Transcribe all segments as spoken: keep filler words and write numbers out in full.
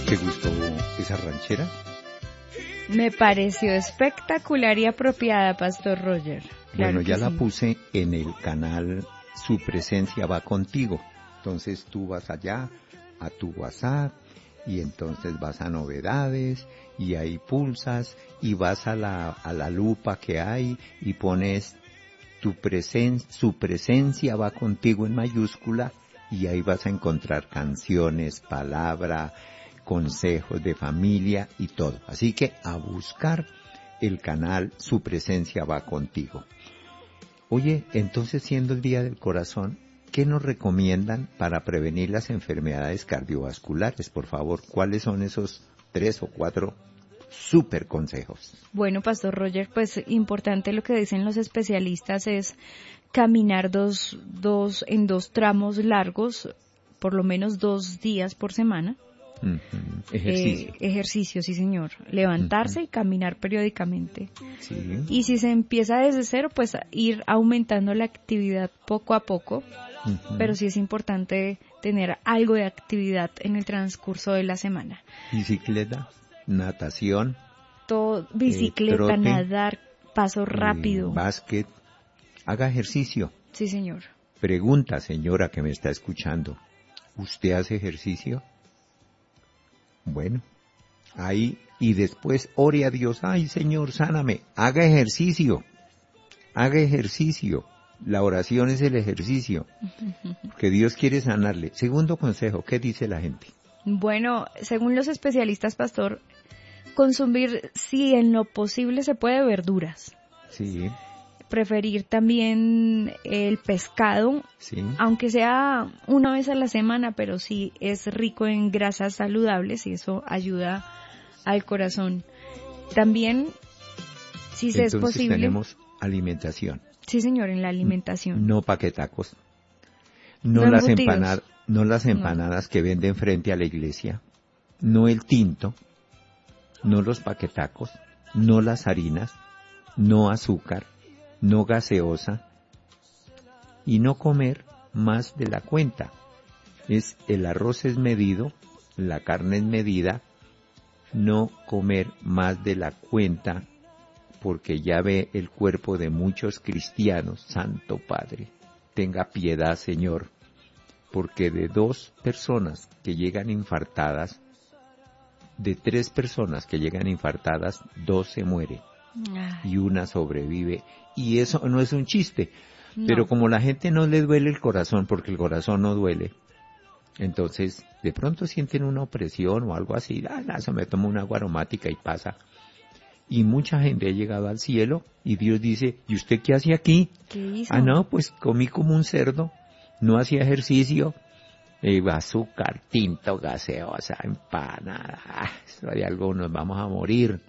¿Te gustó esa ranchera? Me pareció espectacular y apropiada, Pastor Roger. Claro Bueno, ya que la sí. puse en el canal Su Presencia Va Contigo. Entonces tú vas allá a tu WhatsApp y entonces vas a novedades y ahí pulsas y vas a la, a la lupa que hay y pones tu presen, Su Presencia Va Contigo en mayúscula y ahí vas a encontrar canciones, palabra, consejos de familia y todo. Así que a buscar el canal Su Presencia Va Contigo. Oye, entonces siendo el Día del Corazón, ¿qué nos recomiendan para prevenir las enfermedades cardiovasculares? Por favor, ¿cuáles son esos tres o cuatro súper consejos? Bueno, Pastor Roger, pues importante lo que dicen los especialistas es caminar dos, dos, en dos tramos largos, por lo menos dos días por semana. Uh-huh. Ejercicio. Eh, ejercicio, sí señor. Levantarse Uh-huh. y caminar periódicamente. Sí. Y si se empieza desde cero, pues ir aumentando la actividad poco a poco. Uh-huh. Pero sí es importante tener algo de actividad en el transcurso de la semana. Bicicleta, natación. Todo, bicicleta, eh, trote, nadar, paso rápido. Eh, básquet. Haga ejercicio. Sí, señor. Pregunta, señora que me está escuchando. ¿Usted hace ejercicio? Bueno, ahí, y después ore a Dios, ay Señor, sáname, haga ejercicio, haga ejercicio, la oración es el ejercicio, porque Dios quiere sanarle. Segundo consejo, ¿qué dice la gente? Bueno, según los especialistas, Pastor, consumir, si en lo posible se puede, verduras. Sí. Preferir también el pescado, sí. aunque sea una vez a la semana, pero sí es rico en grasas saludables y eso ayuda al corazón. También, si se es posible... tenemos alimentación. Sí, señor, en la alimentación. No paquetacos. No, no las embutidos. empanadas, no las empanadas no. que venden frente a la iglesia. No el tinto. No los paquetacos. No las harinas. No azúcar. No gaseosa, y no comer más de la cuenta. Es el arroz es medido, la carne es medida, no comer más de la cuenta, porque ya ve el cuerpo de muchos cristianos. Santo Padre, tenga piedad, Señor, porque de dos personas que llegan infartadas, de tres personas que llegan infartadas, dos se mueren. Ay. Y una sobrevive, y eso no es un chiste, no. Pero como la gente no le duele el corazón, porque el corazón no duele, entonces de pronto sienten una opresión o algo así, ah, no, se me toma una agua aromática y pasa, y mucha gente ha llegado al cielo, y Dios dice, ¿y usted qué hace aquí? ¿Qué hizo? Ah, no, pues comí como un cerdo, no hacía ejercicio, eh, azúcar, tinto, gaseosa, empanada, ah, eso de algo nos vamos a morir.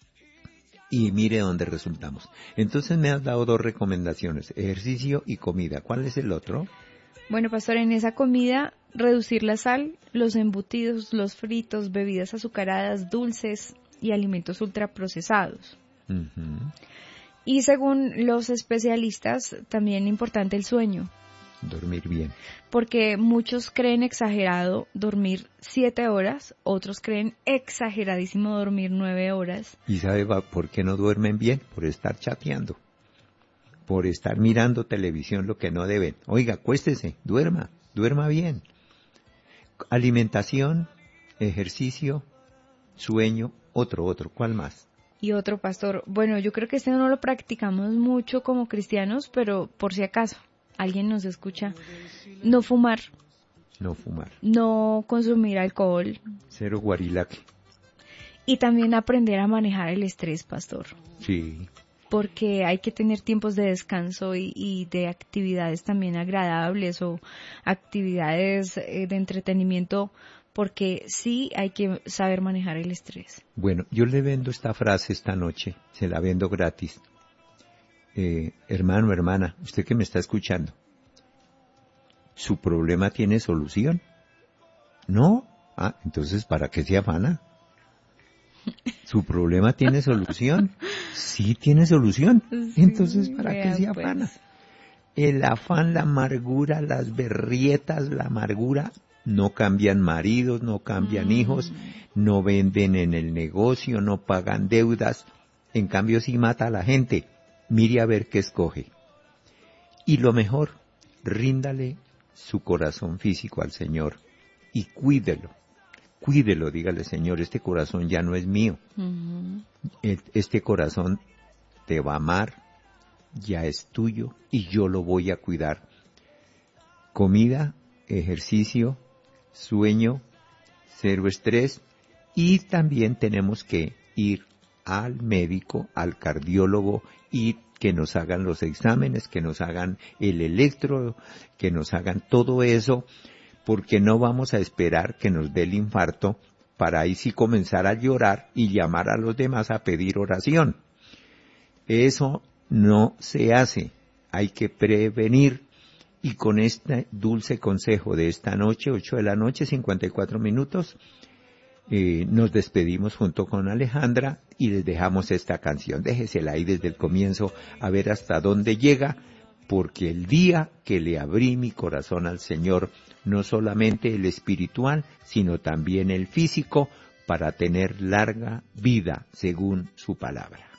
Y mire dónde resultamos. Entonces me has dado dos recomendaciones, ejercicio y comida. ¿Cuál es el otro? Bueno, Pastor, en esa comida, reducir la sal, los embutidos, los fritos, bebidas azucaradas, dulces y alimentos ultraprocesados. Uh-huh. Y según los especialistas, también importante el sueño. Dormir bien. Porque muchos creen exagerado dormir siete horas, otros creen exageradísimo dormir nueve horas. ¿Y sabe por qué no duermen bien? Por estar chateando, por estar mirando televisión lo que no deben. Oiga, acuéstese, duerma, duerma bien. Alimentación, ejercicio, sueño, otro, otro, ¿cuál más? Y otro, Pastor, bueno, yo creo que este no lo practicamos mucho como cristianos, pero por si acaso alguien nos escucha, no fumar. No fumar. No consumir alcohol. Cero guarilaque. Y también aprender a manejar el estrés, Pastor. Sí. Porque hay que tener tiempos de descanso y, y de actividades también agradables o actividades eh, de entretenimiento, porque sí hay que saber manejar el estrés. Bueno, yo le vendo esta frase esta noche, se la vendo gratis. Eh, hermano, hermana, usted que me está escuchando, ¿su problema tiene solución? ¿No? Ah, entonces, ¿para qué se afana? ¿Su problema tiene solución? Sí tiene solución. Sí, entonces, ¿para qué se afana? Pues. El afán, la amargura, las berrietas, la amargura no cambian maridos, no cambian mm. hijos, no venden en el negocio, no pagan deudas, en cambio sí mata a la gente. Mire a ver qué escoge. Y lo mejor, ríndale su corazón físico al Señor y cuídelo, cuídelo, dígale, Señor, este corazón ya no es mío, uh-huh. este corazón te va a amar, ya es tuyo y yo lo voy a cuidar. Comida, ejercicio, sueño, cero estrés, y también tenemos que ir al médico, al cardiólogo, y que nos hagan los exámenes, que nos hagan el electro, que nos hagan todo eso, porque no vamos a esperar que nos dé el infarto para ahí sí comenzar a llorar y llamar a los demás a pedir oración. Eso no se hace, hay que prevenir. Y con este dulce consejo de esta noche, ocho de la noche, cincuenta y cuatro minutos, eh, nos despedimos junto con Alejandra y les dejamos esta canción. Déjesela ahí desde el comienzo a ver hasta dónde llega, porque el día que le abrí mi corazón al Señor, no solamente el espiritual, sino también el físico, para tener larga vida según su palabra.